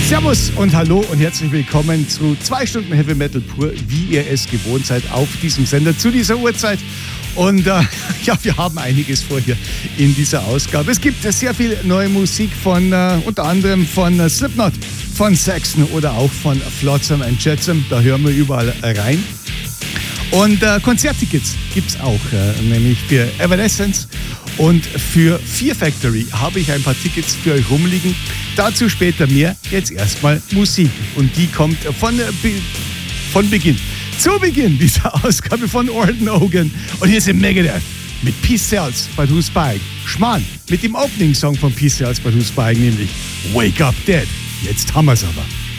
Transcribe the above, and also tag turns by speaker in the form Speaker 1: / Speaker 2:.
Speaker 1: Servus und hallo und herzlich willkommen zu 2 Stunden Heavy Metal pur, wie ihr es gewohnt seid auf diesem Sender zu dieser Uhrzeit. Und ja, wir haben einiges vor hier in dieser Ausgabe. Es gibt sehr viel neue Musik von unter anderem von Slipknot, von Saxon oder auch von Flotsam and Jetsam. Da hören wir überall rein. Und Konzerttickets gibt es auch, nämlich für Evanescence und für Fear Factory habe ich ein paar Tickets für euch rumliegen. Dazu später mehr, jetzt erstmal Musik. Und die kommt zu Beginn dieser Ausgabe von Orton Hogan. Und hier sind Megadeth mit Peace Sells But Who's Buying. Schmarrn mit dem Opening-Song von Peace Sells But Who's Buying, nämlich Wake Up Dead. Jetzt haben wir's aber.